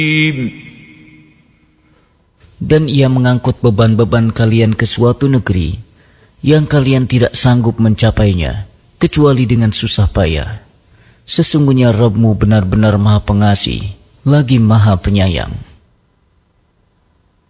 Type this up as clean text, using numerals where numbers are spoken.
Dan ia mengangkut beban-beban kalian ke suatu negeri yang kalian tidak sanggup mencapainya, kecuali dengan susah payah. Sesungguhnya Rabb-Mu benar-benar Maha Pengasih, lagi Maha Penyayang.